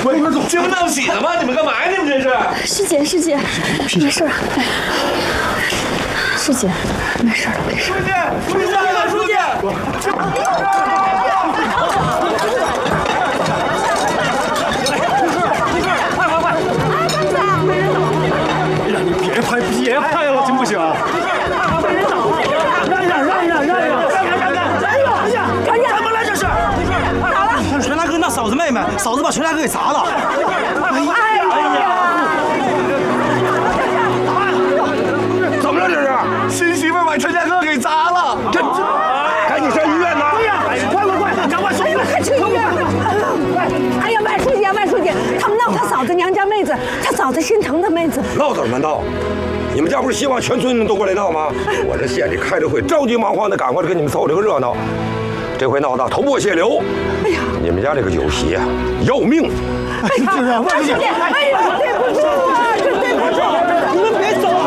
这不闹喜了吗？你们干嘛呀？你们这是？ 师姐，没事。师姐，没事了，没事。 书记， 别拍了，行不行？ 怎么了这是？咋了？全大哥那嫂子妹妹，嫂子把全大哥给砸了。 怎么了这是？新媳妇把全家哥给砸了，这赶紧上医院呐！ 对呀，快，赶快送！ 快去医院！哎呀，万书记，他们闹他嫂子娘家妹子，他嫂子心疼的妹子。 闹怎么闹？你们家不是希望全村人都过来闹吗？我这县里开着会，着急忙慌的赶过来跟你们凑这个热闹。这回闹到头破血流，哎呀，你们家这个酒席啊，要命！ 哎呀，万书记，哎呀，对不住啊，这对不住， 你们别走，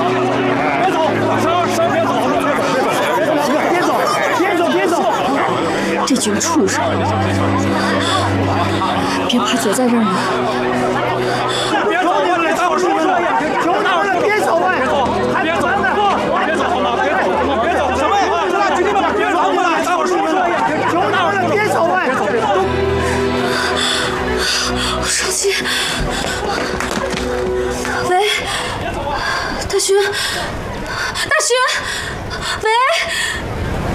别走！ 这群畜生，别怕，姐在这儿呢。 别走，来打我叔叔！